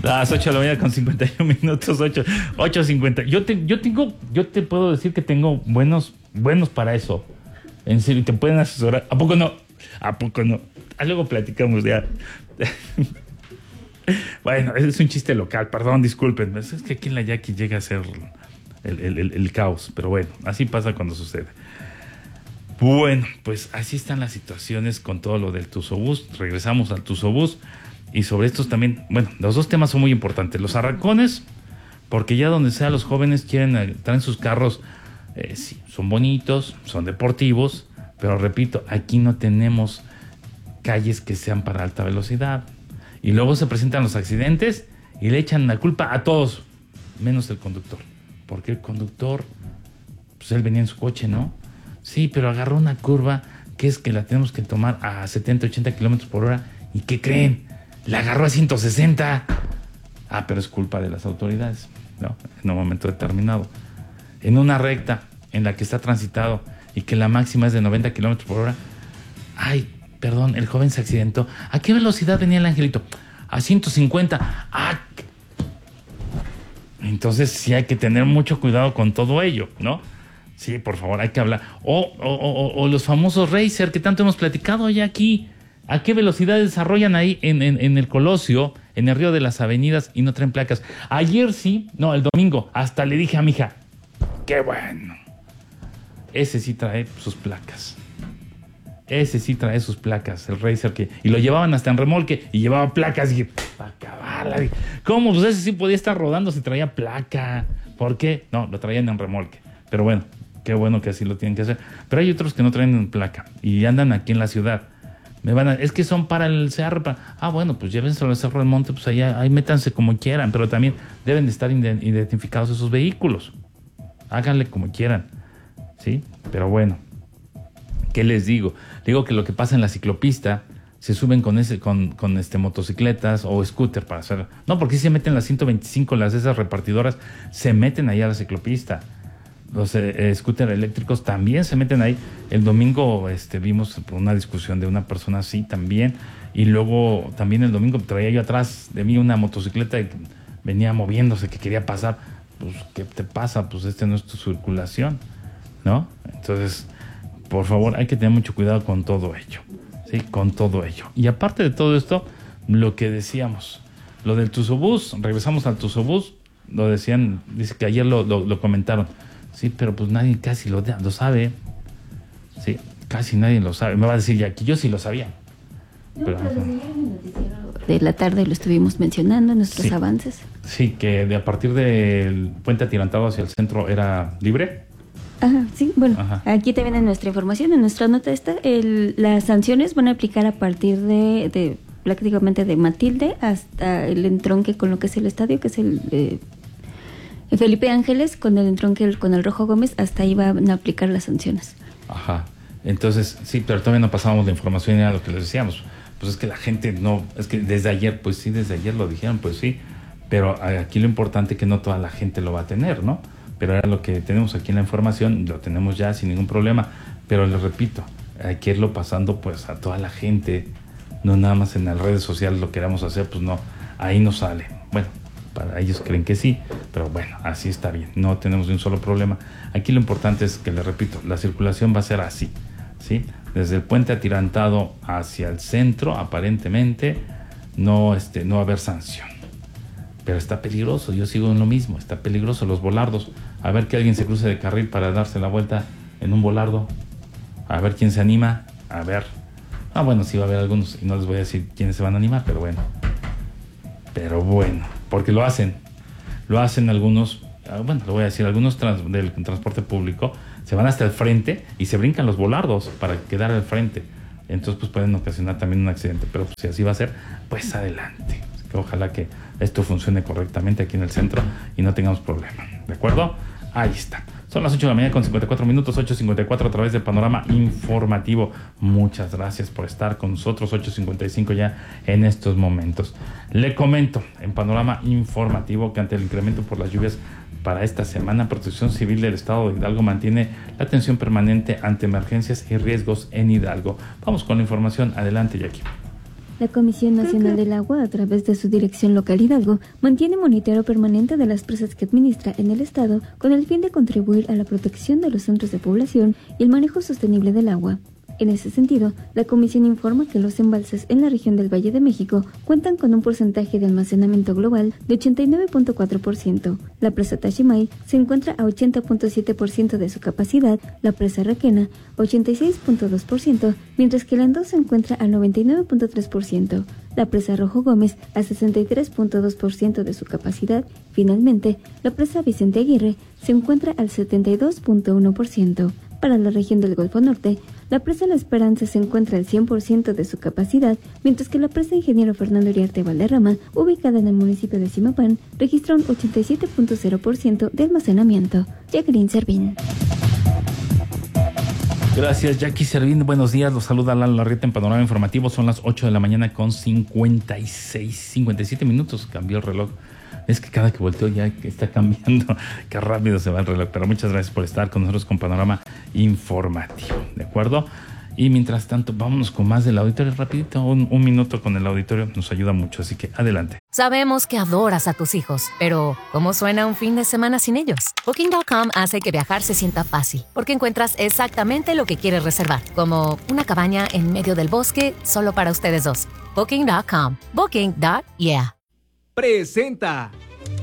Las 8 de la mañana con 51 minutos, 8:50. Yo te puedo decir que tengo buenos para eso. En serio, te pueden asesorar. ¿A poco no? Luego platicamos ya. Bueno, es un chiste local, perdón, disculpen. Es que aquí en la Yaqui llega a ser el caos, pero bueno, así pasa cuando sucede. Bueno, pues así están las situaciones con todo lo del Tuzobús. Regresamos al Tuzobús. Y sobre estos también, bueno, los dos temas son muy importantes. Los arrancones, porque ya donde sea los jóvenes traen sus carros, sí, son bonitos, son deportivos, pero repito, aquí no tenemos calles que sean para alta velocidad. Y luego se presentan los accidentes y le echan la culpa a todos, menos el conductor. Porque el conductor, pues él venía en su coche, ¿no? Sí, pero agarró una curva que es que la tenemos que tomar a 70, 80 kilómetros por hora. ¿Y qué creen? La agarró a 160. Pero es culpa de las autoridades, ¿no? En un momento determinado. En una recta en la que está transitado y que la máxima es de 90 kilómetros por hora. Perdón, el joven se accidentó. ¿A qué velocidad venía el angelito? A 150. Entonces sí hay que tener mucho cuidado con todo ello, ¿no? Sí, por favor, hay que hablar. O los famosos racer que tanto hemos platicado ya aquí. ¿A qué velocidad desarrollan ahí en el Colosio, en el Río de las Avenidas y no traen placas? Ayer sí, no, el domingo, hasta le dije a mi hija, qué bueno. Ese sí trae sus placas. El racer y lo llevaban hasta en remolque y llevaba placas y para acabarla. ¿Cómo? Pues ese sí podía estar rodando si traía placa. ¿Por qué? No, lo traían en remolque. Pero bueno, qué bueno que así lo tienen que hacer. Pero hay otros que no traen placa y andan aquí en la ciudad. Es que son para el cerro. Bueno, pues llévenselo al Cerro del Monte, pues ahí métanse como quieran, pero también deben de estar identificados esos vehículos. Háganle como quieran, ¿sí? Pero bueno, ¿qué les digo? Digo que lo que pasa en la ciclopista, se suben con motocicletas o scooter para hacer. No, porque si se meten las 125, esas repartidoras, se meten ahí a la ciclopista. Los scooters eléctricos también se meten ahí. El domingo vimos una discusión de una persona así también. Y luego también el domingo traía yo atrás de mí una motocicleta que venía moviéndose, que quería pasar. Pues, ¿qué te pasa? Pues no es tu circulación, ¿no? Entonces, por favor, hay que tener mucho cuidado con todo ello. Sí, con todo ello. Y aparte de todo esto, lo que decíamos, lo del Tuzobús, regresamos al Tuzobús, lo decían, dice que ayer lo comentaron. Sí, pero pues nadie casi lo sabe. Sí, casi nadie lo sabe. Me va a decir ya que yo sí lo sabía. Pero desde el noticiero de la tarde lo estuvimos mencionando en nuestros avances. Sí, que a partir del puente atirantado hacia el centro era libre. Sí, bueno, aquí te viene nuestra información, en nuestra nota las sanciones van a aplicar a partir de prácticamente de Matilde hasta el entronque con lo que es el estadio, que es el Felipe Ángeles, con el entronque con el Rojo Gómez, hasta ahí van a aplicar las sanciones. Entonces, sí, pero todavía no pasábamos la información y era lo que les decíamos. Pues es que la gente no, es que desde ayer lo dijeron, pues sí, pero aquí lo importante es que no toda la gente lo va a tener, ¿no? Pero era lo que tenemos aquí en la información, lo tenemos ya sin ningún problema, pero les repito, hay que irlo pasando pues a toda la gente, no nada más en las redes sociales lo queramos hacer, pues no, ahí no sale. Bueno, para ellos creen que sí, pero bueno, así está bien, no tenemos ni un solo problema. Aquí lo importante es que, les repito, la circulación va a ser así, ¿sí? Desde el puente atirantado hacia el centro, aparentemente, no va a haber sanción. Pero está peligroso, yo sigo en lo mismo, está peligroso los volardos. A ver que alguien se cruce de carril para darse la vuelta en un volardo. A ver quién se anima, a ver. Bueno, sí va a haber algunos, y no les voy a decir quiénes se van a animar, pero bueno. Porque lo hacen algunos, bueno, lo voy a decir, algunos del transporte público se van hasta el frente y se brincan los volardos para quedar al frente. Entonces pues pueden ocasionar también un accidente, pero pues, si así va a ser, pues adelante. Ojalá que esto funcione correctamente aquí en el centro y no tengamos problema, ¿de acuerdo? Ahí está. Son las 8 de la mañana con 54 minutos, 8:54 a través de Panorama Informativo. Muchas gracias por estar con nosotros, 8:55 ya en estos momentos. Le comento en Panorama Informativo que ante el incremento por las lluvias para esta semana, Protección Civil del Estado de Hidalgo mantiene la atención permanente ante emergencias y riesgos en Hidalgo. Vamos con la información. Adelante, Jackie. La Comisión Nacional del Agua, a través de su Dirección Local Hidalgo, mantiene monitoreo permanente de las presas que administra en el Estado con el fin de contribuir a la protección de los centros de población y el manejo sostenible del agua. En ese sentido, la Comisión informa que los embalses en la región del Valle de México cuentan con un porcentaje de almacenamiento global de 89.4%. La presa Taximay se encuentra a 80.7% de su capacidad, la presa Requena 86.2%, mientras que la Endó se encuentra al 99.3%. La presa Rojo Gómez a 63.2% de su capacidad. Finalmente, la presa Vicente Aguirre se encuentra al 72.1%. Para la región del Golfo Norte, la presa La Esperanza se encuentra al 100% de su capacidad, mientras que la presa Ingeniero Fernando Iriarte Valderrama, ubicada en el municipio de Zimapán, registra un 87.0% de almacenamiento. Jacqueline Servín. Gracias, Jackie Servín. Buenos días, los saluda Lalo Larrieta en Panorama Informativo. Son las 8 de la mañana con 57 minutos. Cambió el reloj. Es que cada que volteo ya está cambiando. Qué rápido se va el reloj. Pero muchas gracias por estar con nosotros con Panorama Informativo. ¿De acuerdo? Y mientras tanto, vámonos con más del auditorio. Rapidito, un minuto con el auditorio nos ayuda mucho. Así que adelante. Sabemos que adoras a tus hijos, pero ¿cómo suena un fin de semana sin ellos? Booking.com hace que viajar se sienta fácil, porque encuentras exactamente lo que quieres reservar, como una cabaña en medio del bosque solo para ustedes dos. Booking.com. Booking.yeah. Presenta.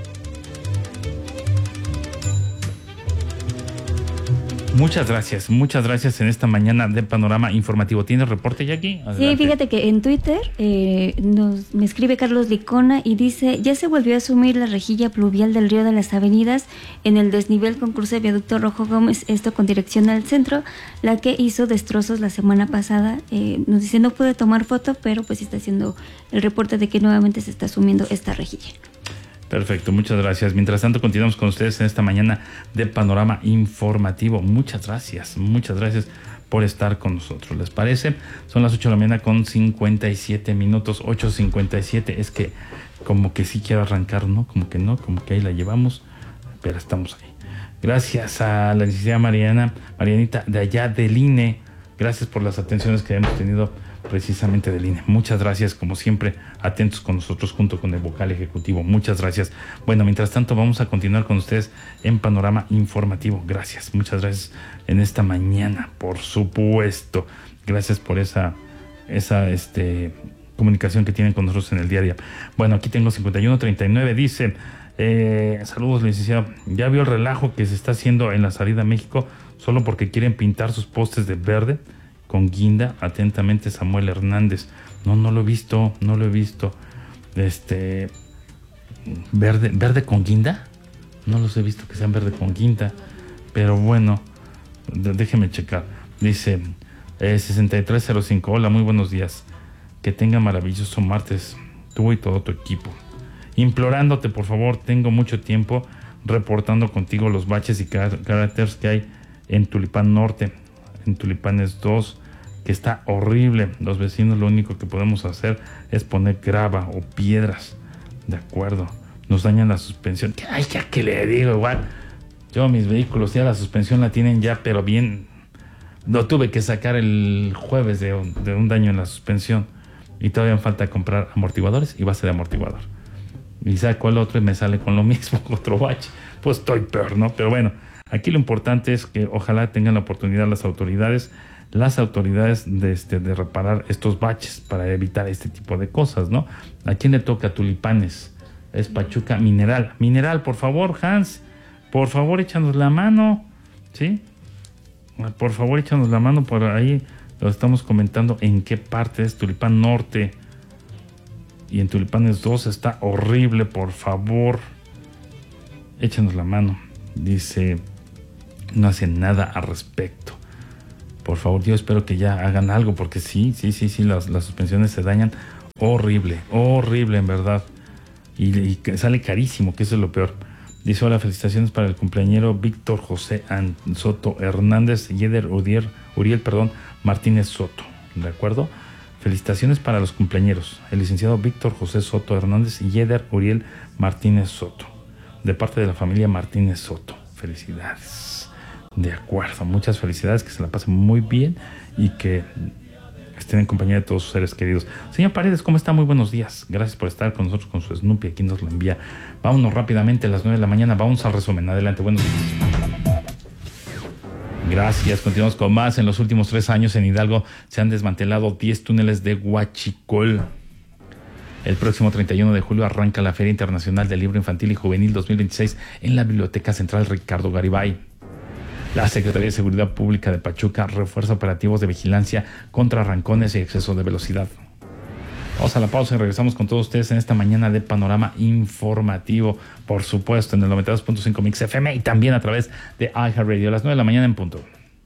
Muchas gracias en esta mañana de Panorama Informativo. ¿Tienes reporte, Jackie? Adelante. Sí, fíjate que en Twitter me escribe Carlos Licona y dice: ya se volvió a asumir la rejilla pluvial del río de las Avenidas en el desnivel con cruce viaducto Rojo Gómez, esto con dirección al centro, la que hizo destrozos la semana pasada. Nos dice: no puede tomar foto, pero pues está haciendo el reporte de que nuevamente se está asumiendo esta rejilla. Perfecto, muchas gracias. Mientras tanto, continuamos con ustedes en esta mañana de Panorama Informativo. Muchas gracias por estar con nosotros. ¿Les parece? Son las 8 de la mañana con 57 minutos, 8:57. Es que como que sí quiero arrancar, ¿no? Como que no, como que ahí la llevamos, pero estamos ahí. Gracias a la licenciada Marianita de allá del INE. Gracias por las atenciones que hemos tenido precisamente del INE. Muchas gracias, como siempre, atentos con nosotros junto con el vocal ejecutivo. Muchas gracias. Bueno, mientras tanto vamos a continuar con ustedes en Panorama Informativo. Gracias, muchas gracias en esta mañana, por supuesto. Gracias por esa comunicación que tienen con nosotros en el día a día. Bueno, aquí tengo 5139, dice: saludos, licenciado. ¿Ya vio el relajo que se está haciendo en la salida a México solo porque quieren pintar sus postes de verde con guinda? Atentamente, Samuel Hernández. No lo he visto. Verde con guinda. No los he visto que sean verde con guinda. Pero bueno, déjeme checar. Dice 6305. Hola, muy buenos días. Que tenga maravilloso martes, tú y todo tu equipo. Implorándote, por favor, tengo mucho tiempo reportando contigo los baches y cráteres que hay en Tulipán Norte, en Tulipanes 2, que está horrible. Los vecinos lo único que podemos hacer es poner grava o piedras. De acuerdo. Nos dañan la suspensión. Ay, ya que le digo, igual. Yo, mis vehículos ya la suspensión la tienen ya, pero bien. Lo tuve que sacar el jueves de un daño en la suspensión. Y todavía me falta comprar amortiguadores y base de amortiguador. Y saco el otro y me sale con lo mismo, otro bache. Pues estoy peor, ¿no? Pero bueno, aquí lo importante es que ojalá tengan la oportunidad las autoridades de reparar estos baches para evitar este tipo de cosas, ¿no? ¿A quién le toca? Tulipanes. Es Pachuca Mineral. Mineral, por favor, Hans. Por favor, échanos la mano. ¿Sí? Por favor, échanos la mano. Por ahí lo estamos comentando en qué parte es Tulipán Norte. Y en Tulipanes 2 está horrible, por favor. Échanos la mano. Dice, no hacen nada al respecto. Por favor, yo espero que ya hagan algo, porque sí, las suspensiones se dañan horrible en verdad. Y que sale carísimo, que eso es lo peor. Dice: hola, felicitaciones para el cumpleañero Víctor José Soto Hernández Yeder Uriel Martínez Soto. ¿De acuerdo? Felicitaciones para los cumpleañeros. El licenciado Víctor José Soto Hernández Yeder Uriel Martínez Soto. De parte de la familia Martínez Soto. Felicidades. De acuerdo, muchas felicidades, que se la pasen muy bien y que estén en compañía de todos sus seres queridos. Señor Paredes, ¿cómo está? Muy buenos días. Gracias por estar con nosotros con su Snoopy. Aquí nos lo envía. Vámonos rápidamente a las 9 de la mañana. Vamos al resumen. Adelante, buenos días. Gracias. Continuamos con más. En los últimos 3 años en Hidalgo se han desmantelado 10 túneles de huachicol. El próximo 31 de julio arranca la Feria Internacional del Libro Infantil y Juvenil 2026 en la Biblioteca Central Ricardo Garibay. La Secretaría de Seguridad Pública de Pachuca refuerza operativos de vigilancia contra arrancones y exceso de velocidad. Vamos a la pausa y regresamos con todos ustedes en esta mañana de Panorama Informativo, por supuesto en el 92.5 Mix FM y también a través de iHeartRadio a las 9 de la mañana en punto.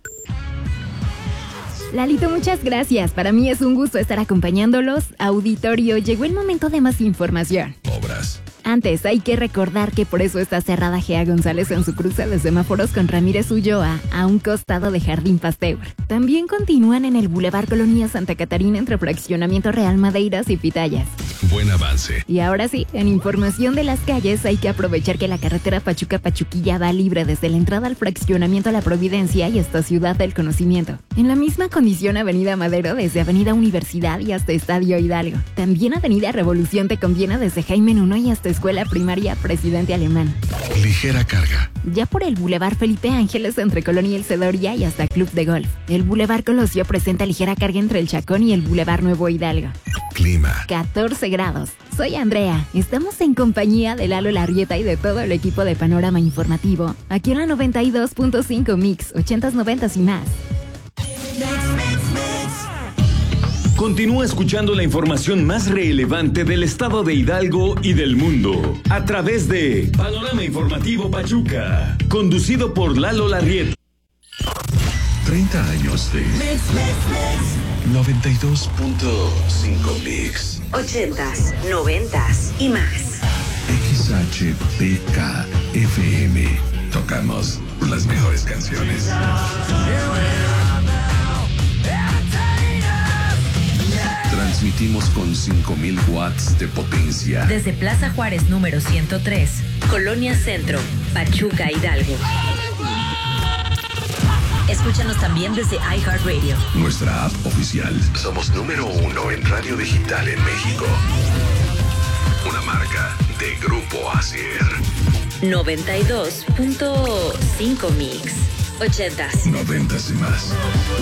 Lalito, muchas gracias. Para mí es un gusto estar acompañándolos. Auditorio, llegó el momento de más información. Obras. Antes, hay que recordar que por eso está cerrada Gea González en su cruce de semáforos con Ramírez Ulloa, a un costado de Jardín Pasteur. También continúan en el Boulevard Colonia Santa Catarina entre Fraccionamiento Real Madeiras y Pitayas. Buen avance. Y ahora sí, en información de las calles, hay que aprovechar que la carretera Pachuca-Pachuquilla va libre desde la entrada al Fraccionamiento La Providencia y hasta Ciudad del Conocimiento. En la misma condición Avenida Madero desde Avenida Universidad y hasta Estadio Hidalgo. También Avenida Revolución te conviene desde Jaime Nuno y hasta Escuela Primaria Presidente Alemán. Ligera carga. Ya por el Boulevard Felipe Ángeles entre Colonia El Cedoria y hasta Club de Golf. El Boulevard Colosio presenta ligera carga entre el Chacón y el Boulevard Nuevo Hidalgo. Clima. 14 grados. Soy Andrea. Estamos en compañía de Lalo Larrieta y de todo el equipo de Panorama Informativo. Aquí en la 92.5 Mix, 80s, 90s y más. Continúa escuchando la información más relevante del estado de Hidalgo y del mundo a través de Panorama Informativo Pachuca, conducido por Lalo Larrieta. 30 años de 92.5 Mix. 80s, 90s y más. XHPK FM. Tocamos las mejores canciones. Transmitimos con 5,000 watts de potencia. Desde Plaza Juárez número 103, Colonia Centro, Pachuca, Hidalgo. Escúchanos también desde iHeartRadio. Nuestra app oficial. Somos número 1 en radio digital en México. Una marca de Grupo Asier. 92.5 Mix. 80s. 90s y más.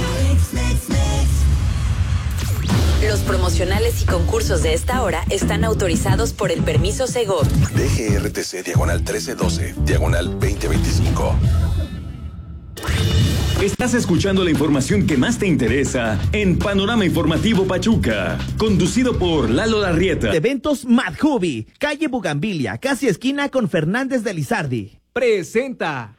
Los promocionales y concursos de esta hora están autorizados por el permiso Segov. DGRTC diagonal 1312, diagonal 2025. Estás escuchando la información que más te interesa en Panorama Informativo Pachuca, conducido por Lalo Larrieta. Eventos Madhubi, calle Bugambilia, casi esquina con Fernández de Lizardi. Presenta.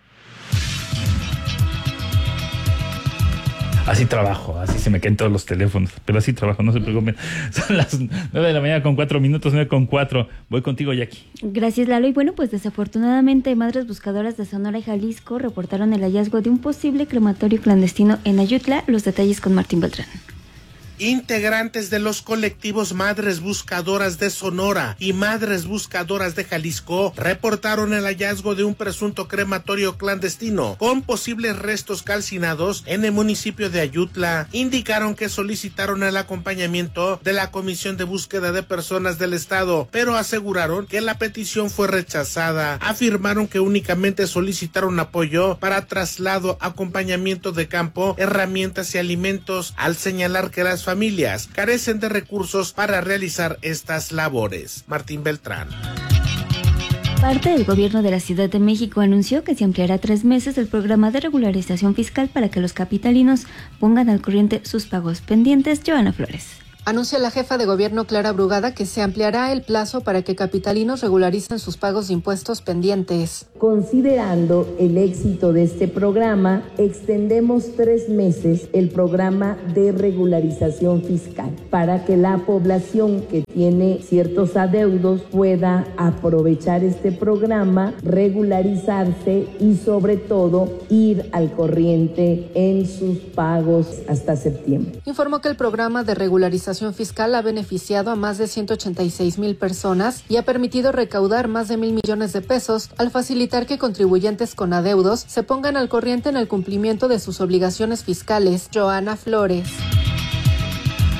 Así trabajo, así se me caen todos los teléfonos, pero así trabajo, no se preocupen. Son las 9 de la mañana con 4 minutos, 9:04. Voy contigo, Jackie. Gracias, Lalo. Y bueno, pues desafortunadamente madres buscadoras de Sonora y Jalisco reportaron el hallazgo de un posible crematorio clandestino en Ayutla. Los detalles con Martín Beltrán. Integrantes de los colectivos Madres Buscadoras de Sonora y Madres Buscadoras de Jalisco reportaron el hallazgo de un presunto crematorio clandestino con posibles restos calcinados en el municipio de Ayutla. Indicaron que solicitaron el acompañamiento de la Comisión de Búsqueda de Personas del Estado, pero aseguraron que la petición fue rechazada. Afirmaron que únicamente solicitaron apoyo para traslado, acompañamiento de campo, herramientas y alimentos, al señalar que las familias carecen de recursos para realizar estas labores. Martín Beltrán. Parte del gobierno de la Ciudad de México anunció que se ampliará 3 meses el programa de regularización fiscal para que los capitalinos pongan al corriente sus pagos pendientes. Joana Flores. Anuncia la jefa de gobierno Clara Brugada que se ampliará el plazo para que capitalinos regularicen sus pagos de impuestos pendientes. Considerando el éxito de este programa, extendemos 3 meses el programa de regularización fiscal para que la población que tiene ciertos adeudos pueda aprovechar este programa, regularizarse y sobre todo ir al corriente en sus pagos hasta septiembre. Informó que el programa de regularización fiscal ha beneficiado a más de 186,000 personas y ha permitido recaudar más de 1,000 millones de pesos al facilitar que contribuyentes con adeudos se pongan al corriente en el cumplimiento de sus obligaciones fiscales. Joana Flores.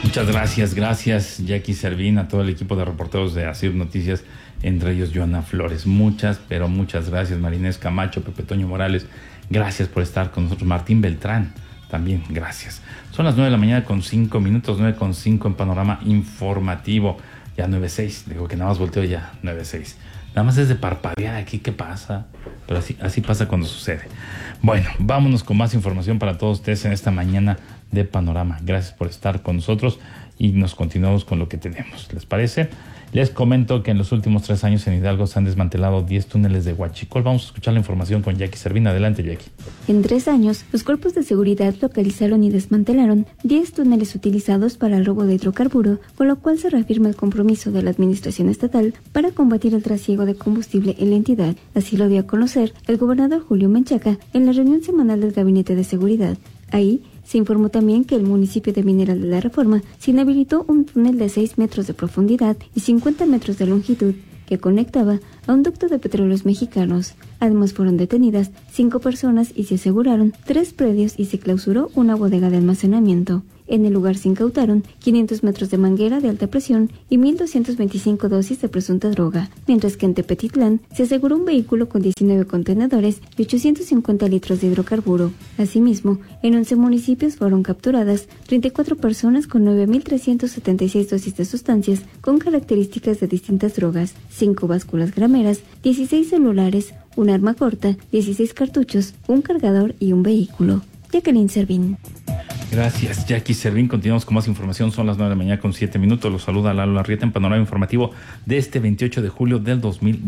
Muchas gracias Jackie Servín, a todo el equipo de reporteros de Asir Noticias, entre ellos Joana Flores. Muchas gracias, Marinés Camacho, Pepe Toño Morales, gracias por estar con nosotros. Martín Beltrán, también gracias. Son las 9:05 a.m, 9:05 en Panorama Informativo. Ya 9:06, digo que nada más volteo ya, 9:06. Nada más es de parpadear aquí, ¿qué pasa? Pero así pasa cuando sucede. Bueno, vámonos con más información para todos ustedes en esta mañana de Panorama. Gracias por estar con nosotros y nos continuamos con lo que tenemos. ¿Les parece? Les comento que en los últimos 3 años en Hidalgo se han desmantelado 10 túneles de huachicol. Vamos a escuchar la información con Jackie Servín. Adelante, Jackie. En 3 años, los cuerpos de seguridad localizaron y desmantelaron 10 túneles utilizados para el robo de hidrocarburo, con lo cual se reafirma el compromiso de la administración estatal para combatir el trasiego de combustible en la entidad. Así lo dio a conocer el gobernador Julio Menchaca en la reunión semanal del Gabinete de Seguridad. Ahí se informó también que el municipio de Mineral de la Reforma se inhabilitó un túnel de 6 metros de profundidad y 50 metros de longitud que conectaba a un ducto de petróleos mexicanos. Además fueron detenidas 5 personas y se aseguraron 3 predios y se clausuró una bodega de almacenamiento. En el lugar se incautaron 500 metros de manguera de alta presión y 1.225 dosis de presunta droga, mientras que en Tepetitlán se aseguró un vehículo con 19 contenedores y 850 litros de hidrocarburo. Asimismo, en 11 municipios fueron capturadas 34 personas con 9.376 dosis de sustancias con características de distintas drogas, 5 básculas grameras, 16 celulares, un arma corta, 16 cartuchos, un cargador y un vehículo. Jacqueline Servín. Gracias, Jackie Servín. Continuamos con más información. Son las 9:07 a.m. Los saluda Lalo Arrieta en Panorama Informativo de este 28 de julio del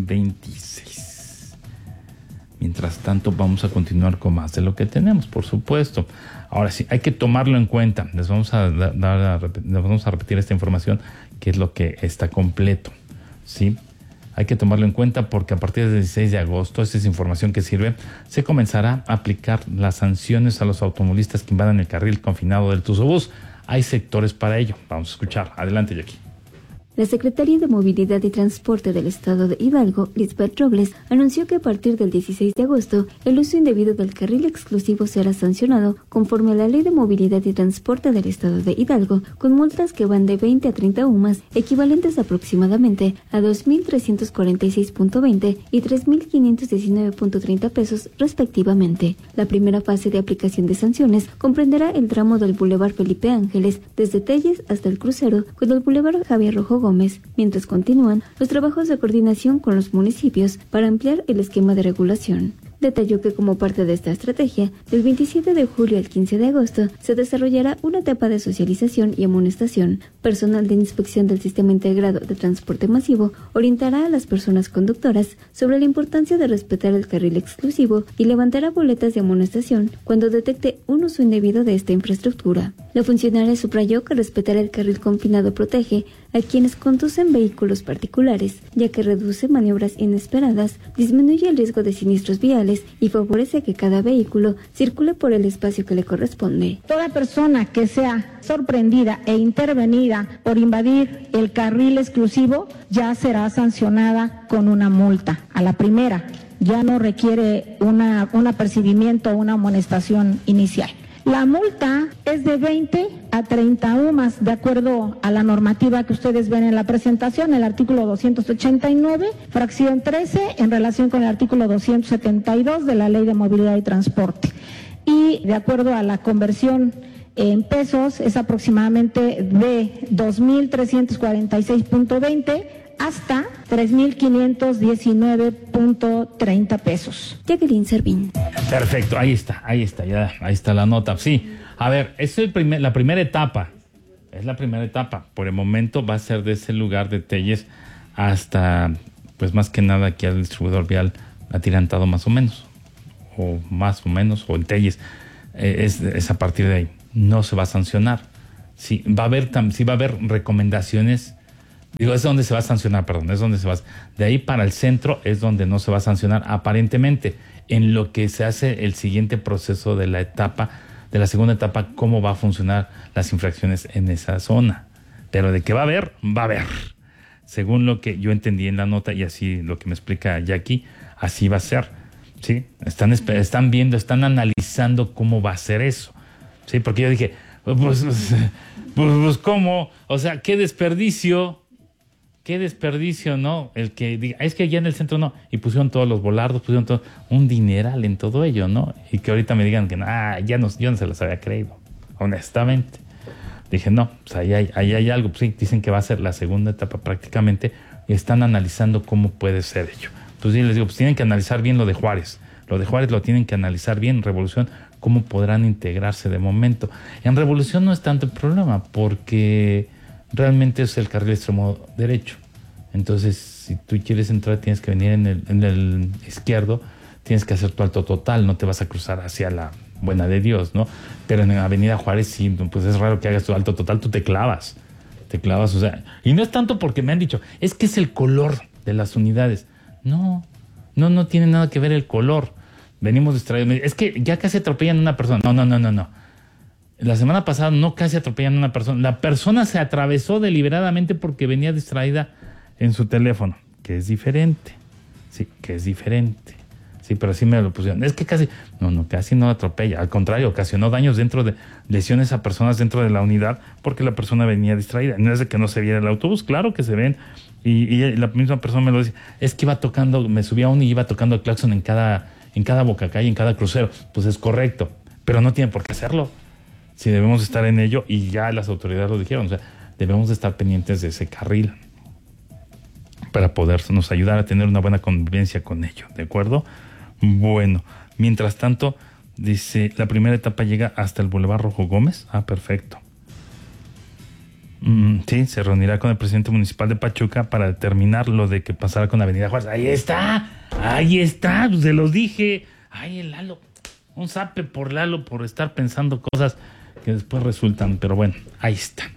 2026. Mientras tanto, vamos a continuar con más de lo que tenemos, por supuesto. Ahora sí, hay que tomarlo en cuenta. Les vamos a repetir esta información, que es lo que está completo, ¿sí? Hay que tomarlo en cuenta porque a partir del 16 de agosto, esta es información que sirve, se comenzará a aplicar las sanciones a los automovilistas que invadan el carril confinado del Tuzobús. Hay sectores para ello. Vamos a escuchar. Adelante, Jackie. La Secretaría de Movilidad y Transporte del Estado de Hidalgo, Lisbeth Robles, anunció que a partir del 16 de agosto, el uso indebido del carril exclusivo será sancionado conforme a la Ley de Movilidad y Transporte del Estado de Hidalgo, con multas que van de 20 a 30 UMAS, equivalentes aproximadamente a 2.346.20 y 3.519.30 pesos, respectivamente. La primera fase de aplicación de sanciones comprenderá el tramo del Boulevard Felipe Ángeles, desde Telles hasta el crucero, con el Boulevard Javier Rojo Gómez, mientras continúan los trabajos de coordinación con los municipios para ampliar el esquema de regulación. Detalló que como parte de esta estrategia, del 27 de julio al 15 de agosto, se desarrollará una etapa de socialización y amonestación. Personal de inspección del Sistema Integrado de Transporte Masivo orientará a las personas conductoras sobre la importancia de respetar el carril exclusivo y levantará boletas de amonestación cuando detecte un uso indebido de esta infraestructura. La funcionaria subrayó que respetar el carril confinado protege a quienes conducen vehículos particulares, ya que reduce maniobras inesperadas, disminuye el riesgo de siniestros viales y favorece que cada vehículo circule por el espacio que le corresponde. Toda persona que sea sorprendida e intervenida por invadir el carril exclusivo ya será sancionada con una multa. A la primera, ya no requiere un apercibimiento o una amonestación inicial. La multa es de 20 a 30 UMAS, de acuerdo a la normativa que ustedes ven en la presentación, el artículo 289, fracción 13, en relación con el artículo 272 de la Ley de Movilidad y Transporte. Y de acuerdo a la conversión en pesos, es aproximadamente de 2.346.20 hasta 3.519.30 pesos. Jacqueline Servín. Perfecto, ahí está la nota. Sí, a ver, es la primera etapa. Es la primera etapa. Por el momento va a ser de ese lugar de Telles hasta, pues más que nada aquí al distribuidor vial atirantado más o menos, o en Telles. Es a partir de ahí. No se va a sancionar. Sí, va a haber recomendaciones. Digo, es donde se va a sancionar, de ahí para el centro es donde no se va a sancionar aparentemente. En lo que se hace el siguiente proceso de la segunda etapa, cómo va a funcionar las infracciones en esa zona. Pero de que va a haber, según lo que yo entendí en la nota y así lo que me explica Jackie, así va a ser, ¿sí? Están viendo, están analizando cómo va a ser eso, ¿sí? Porque yo dije, Pues, ¿cómo? O sea, qué desperdicio, ¿no? El que diga, es que allá en el centro no, y pusieron todos los volardos, pusieron todo, un dineral en todo ello, ¿no? Y que ahorita me digan que yo no se los había creído, honestamente. Dije, no, pues ahí hay algo, pues sí, dicen que va a ser la segunda etapa prácticamente, y están analizando cómo puede ser ello. Entonces yo les digo, pues tienen que analizar bien lo de Juárez lo tienen que analizar bien, Revolución, cómo podrán integrarse de momento. En Revolución no es tanto el problema, porque realmente es el carril extremo derecho. Entonces, si tú quieres entrar, tienes que venir en el izquierdo, tienes que hacer tu alto total, no te vas a cruzar hacia la buena de Dios, ¿no? Pero en Avenida Juárez sí, pues es raro que hagas tu alto total, tú te clavas, o sea, y no es tanto porque me han dicho, es que es el color de las unidades. No tiene nada que ver el color. Venimos distraídos. Es que ya casi atropellan a una persona. No. La semana pasada no casi atropellan a una persona. La persona se atravesó deliberadamente porque venía distraída en su teléfono, que es diferente. Sí, pero sí me lo pusieron. Es que casi no atropella. Al contrario, ocasionó daños lesiones a personas dentro de la unidad porque la persona venía distraída. No es de que no se viera el autobús, claro que se ven. Y la misma persona me lo dice, es que iba tocando, me subía uno y iba tocando el claxon en cada bocacalle, en cada crucero. Pues es correcto, pero no tiene por qué hacerlo. Si debemos estar en ello, y ya las autoridades lo dijeron, o sea, debemos estar pendientes de ese carril para podernos ayudar a tener una buena convivencia con ello, ¿de acuerdo? Bueno, mientras tanto, dice, la primera etapa llega hasta el Boulevard Rojo Gómez. Ah, perfecto. Sí, se reunirá con el presidente municipal de Pachuca para determinar lo de que pasará con Avenida Juárez. Ahí está, pues se los dije. Ay, el Lalo, un zape por Lalo por estar pensando cosas que después resultan, pero bueno, ahí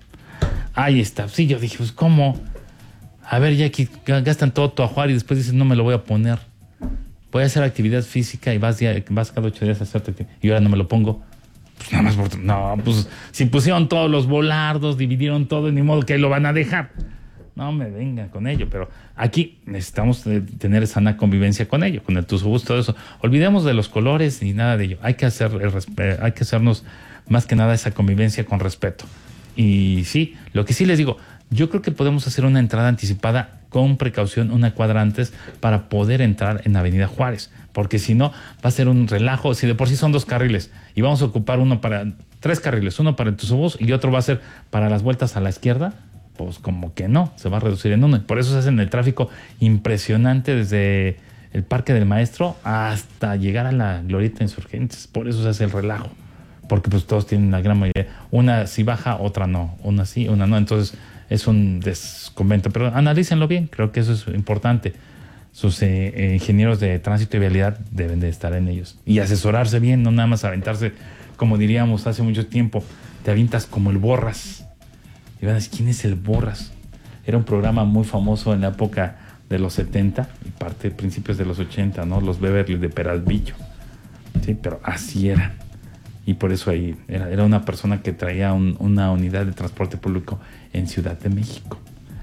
está. Sí, yo dije, pues ¿cómo? A ver, ya aquí gastan todo tu ajuar y después dices, no me lo voy a poner. Voy a hacer actividad física y vas cada 8 días a hacerte actividad, y ahora no me lo pongo. Pues nada más pues si pusieron todos los volardos, dividieron todo, ni modo que ahí lo van a dejar. No me vengan con ello, pero aquí necesitamos tener sana convivencia con ello, con el tusubús, todo eso. Olvidemos de los colores ni nada de ello. Hay que hacernos más que nada esa convivencia con respeto. Y sí, lo que sí les digo, yo creo que podemos hacer una entrada anticipada con precaución una cuadra antes para poder entrar en Avenida Juárez, porque si no va a ser un relajo. Si de por sí son 2 carriles y vamos a ocupar 3 carriles, uno para el tusubús y otro va a ser para las vueltas a la izquierda, pues como que no, se va a reducir en uno. Por eso se hace el tráfico impresionante desde el Parque del Maestro hasta llegar a la Glorieta Insurgentes. Por eso se hace el relajo, porque pues todos tienen la gran mayoría. Una sí baja, otra no, una sí, una no. Entonces es un desconvento, pero analícenlo bien, creo que eso es importante. Sus ingenieros de tránsito y vialidad deben de estar en ellos y asesorarse bien, no nada más aventarse, como diríamos hace mucho tiempo, te avientas como el Borras. Y van a decir, ¿quién es el Borras? Era un programa muy famoso en la época de los 70 y principios de los 80, ¿no? Los Beverly de Peralvillo. Sí, pero así era. Y por eso ahí era una persona que traía una unidad de transporte público en Ciudad de México.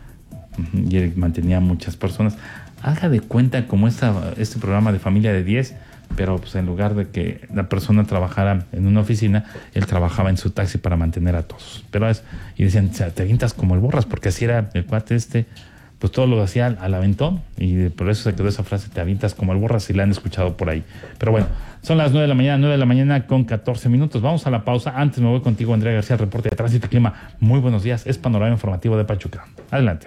Y él mantenía a muchas personas. Haga de cuenta como este programa de Familia de 10, pero pues en lugar de que la persona trabajara en una oficina, él trabajaba en su taxi para mantener a todos. Y decían, o sea, te avientas como el Borras, porque así era el cuate pues todo lo hacía al aventón, y por eso se quedó esa frase, te avientas como el Borras, si la han escuchado por ahí. Pero bueno, son las 9 de la mañana con 14 minutos. Vamos a la pausa. Antes me voy contigo, Andrea García, reporte de tránsito y clima. Muy buenos días, es Panorama Informativo de Pachuca. Adelante.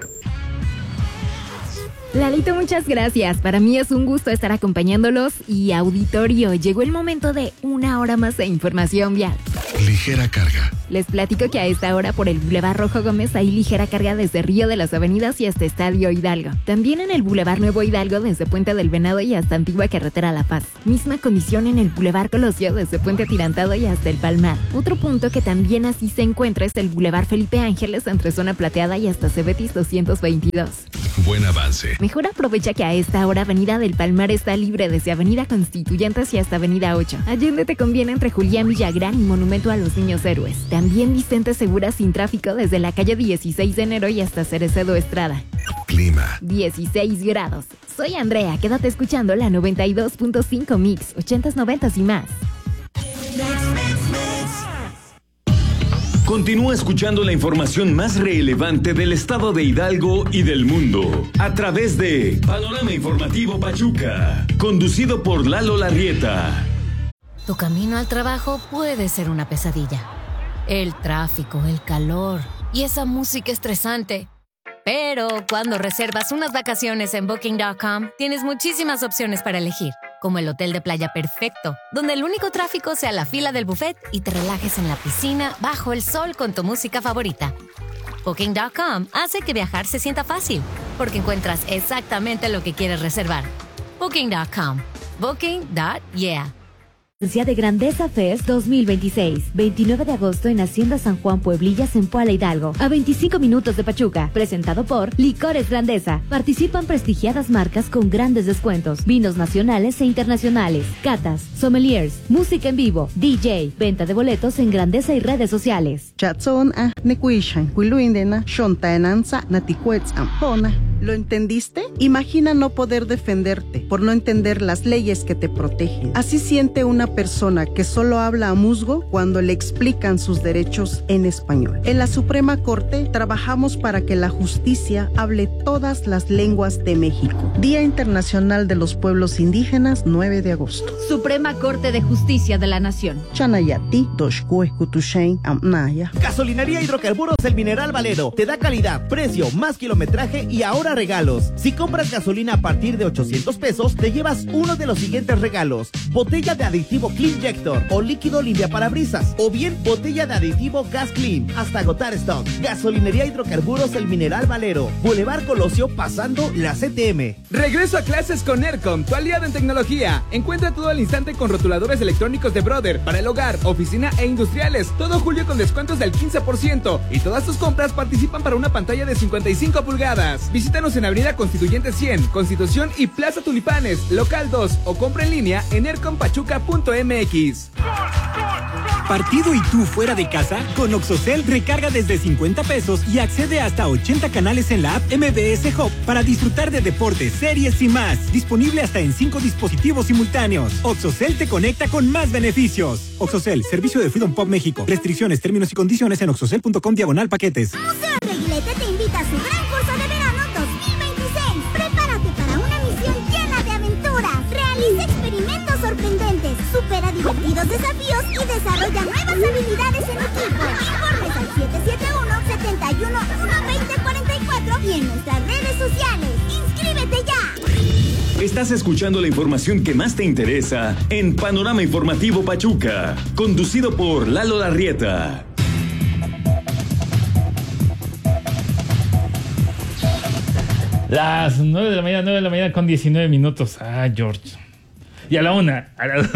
Lalito, muchas gracias. Para mí es un gusto estar acompañándolos. Y auditorio, llegó el momento de una hora más de información vial. Ligera carga. Les platico que a esta hora por el Boulevard Rojo Gómez hay ligera carga desde Río de las Avenidas y hasta Estadio Hidalgo. También en el Boulevard Nuevo Hidalgo desde Puente del Venado y hasta Antigua Carretera La Paz. Misma condición en el Boulevard Colosio desde Puente Atirantado y hasta el Palmar. Otro punto que también así se encuentra es el Boulevard Felipe Ángeles entre Zona Plateada y hasta Cebetis 222. Buen avance. Mejor aprovecha que a esta hora Avenida del Palmar está libre desde Avenida Constituyentes y hasta Avenida 8. Allende te conviene entre Julián Villagrán y Monumento a los Niños Héroes. También Vicente Segura sin tráfico desde la calle 16 de enero y hasta Cerecedo Estrada. Clima. 16 grados. Soy Andrea, quédate escuchando la 92.5 Mix, 80s, 90s y más. Continúa escuchando la información más relevante del estado de Hidalgo y del mundo a través de Panorama Informativo Pachuca, conducido por Lalo Larrieta. Tu camino al trabajo puede ser una pesadilla. El tráfico, el calor y esa música estresante. Pero cuando reservas unas vacaciones en Booking.com, tienes muchísimas opciones para elegir, como el hotel de playa perfecto, donde el único tráfico sea la fila del buffet y te relajes en la piscina bajo el sol con tu música favorita. Booking.com hace que viajar se sienta fácil, porque encuentras exactamente lo que quieres reservar. Booking.com. Booking.yeah. Día de Grandeza Fest 2026, 29 de agosto en Hacienda San Juan Pueblillas en Puala Hidalgo, a 25 minutos de Pachuca, presentado por Licores Grandeza. Participan prestigiadas marcas con grandes descuentos, vinos nacionales e internacionales, catas, sommeliers, música en vivo, DJ, venta de boletos en Grandeza y redes sociales. ¿Lo entendiste? Imagina no poder defenderte por no entender las leyes que te protegen. Así siente una persona que solo habla a musgo cuando le explican sus derechos en español. En la Suprema Corte trabajamos para que la justicia hable todas las lenguas de México. Día Internacional de los Pueblos Indígenas, 9 de agosto. Suprema Corte de Justicia de la Nación. Chanayati, Doshkueskutushain, Amnaya. Gasolinería Hidrocarburos El Mineral Valero te da calidad, precio, más kilometraje y ahora regalos. Si compras gasolina a partir de 800 pesos, te llevas uno de los siguientes regalos: botella de aditivo Cleanjector o líquido limpia parabrisas, o bien botella de aditivo Gas Clean, hasta agotar stock. Gasolinería Hidrocarburos El Mineral Valero, Boulevard Colosio pasando la CTM. Regreso a clases con Aircom, tu aliado en tecnología. Encuentra todo al instante con rotuladores electrónicos de Brother para el hogar, oficina e industriales. Todo julio con descuentos del 15% y todas tus compras participan para una pantalla de 55 pulgadas. Visítanos en Avenida Constituyente 100, Constitución y Plaza Tulipanes, local 2, o compra en línea en aircompachuca.mx. ¿Partido y tú fuera de casa? Con Oxocel recarga desde 50 pesos y accede hasta 80 canales en la app MBS Hub para disfrutar de deportes, series y más. Disponible hasta en 5 dispositivos simultáneos. Oxocel te conecta con más beneficios. Oxocel, servicio de Freedom Pop México. Restricciones, términos y condiciones en oxocel.com/paquetes. Museo Reguilete te invita a su gran curso de verano 2026. Prepárate para una misión llena de aventuras. Realiza experimentos sorprendentes, supera divertidos desafíos y desarrolla nuevas habilidades en equipo. Informes al 771-71-12044 y en nuestras redes sociales. ¡Inscríbete ya! Estás escuchando la información que más te interesa en Panorama Informativo Pachuca, conducido por Lalo Larrieta. Las 9 de la mañana con 19 minutos. Ah, George. Y a la 1, a la 2.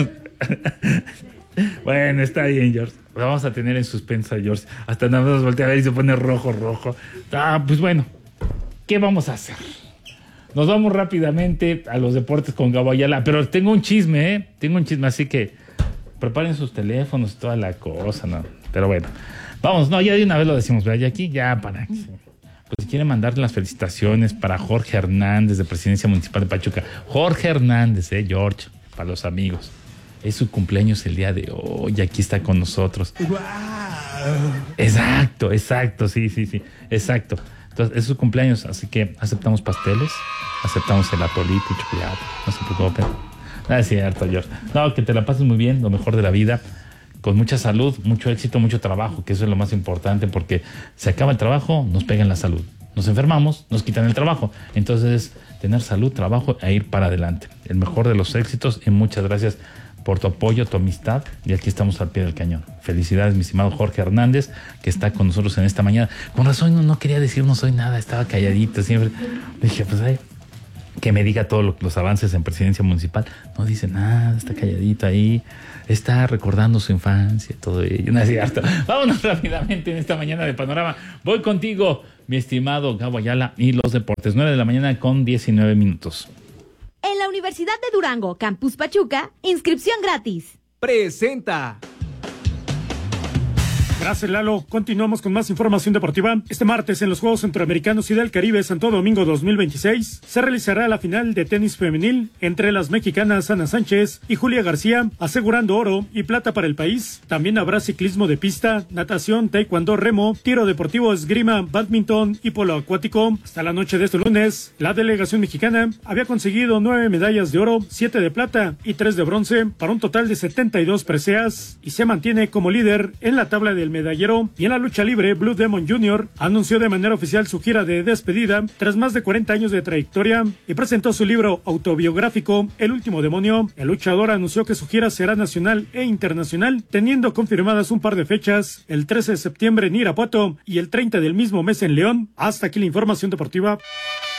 Bueno, está bien, George. Vamos a tener en suspenso a George. Hasta nada más voltea a ver y se pone rojo. Pues bueno, ¿qué vamos a hacer? Nos vamos rápidamente a los deportes con Gabo Ayala. Pero tengo un chisme, así que preparen sus teléfonos y toda la cosa, ¿no? Pero bueno, vamos, ya de una vez lo decimos, ¿verdad? Y aquí ya para... Pues quiere mandarle las felicitaciones para Jorge Hernández, de Presidencia Municipal de Pachuca. Jorge Hernández, George, para los amigos. Es su cumpleaños el día de hoy, aquí está con nosotros. ¡Wow! Exacto, sí, exacto. Entonces, es su cumpleaños, así que aceptamos pasteles, aceptamos el atolito y chocolate, no se preocupen. Nada, es cierto, George. No, que te la pases muy bien, lo mejor de la vida. Con mucha salud, mucho éxito, mucho trabajo, que eso es lo más importante, porque se acaba el trabajo, nos pegan la salud. Nos enfermamos, nos quitan el trabajo. Entonces, tener salud, trabajo e ir para adelante. El mejor de los éxitos y muchas gracias por tu apoyo, tu amistad. Y aquí estamos al pie del cañón. Felicidades, mi estimado Jorge Hernández, que está con nosotros en esta mañana. Con razón no quería decir no soy nada, estaba calladito siempre. Dije, pues que me diga todos los avances en Presidencia Municipal. No dice nada, está calladito ahí. Está recordando su infancia, todo ello. No es cierto. Vámonos rápidamente en esta mañana de Panorama. Voy contigo, mi estimado Gabo Ayala, y los deportes. 9 de la mañana con 19 minutos. En la Universidad de Durango, Campus Pachuca, inscripción gratis. Presenta Gracias, Lalo. Continuamos con más información deportiva. Este martes, en los Juegos Centroamericanos y del Caribe Santo Domingo 2026, se realizará la final de tenis femenil entre las mexicanas Ana Sánchez y Julia García, asegurando oro y plata para el país. También habrá ciclismo de pista, natación, taekwondo, remo, tiro deportivo, esgrima, badminton y polo acuático. Hasta la noche de este lunes, la delegación mexicana había conseguido 9 medallas de oro, 7 de plata y 3 de bronce, para un total de 72 preseas, y se mantiene como líder en la tabla del medallero. Y en la lucha libre, Blue Demon Jr. anunció de manera oficial su gira de despedida tras más de 40 años de trayectoria y presentó su libro autobiográfico El Último Demonio. El luchador anunció que su gira será nacional e internacional, teniendo confirmadas un par de fechas, el 13 de septiembre en Irapuato y el 30 del mismo mes en León. Hasta aquí la información deportiva.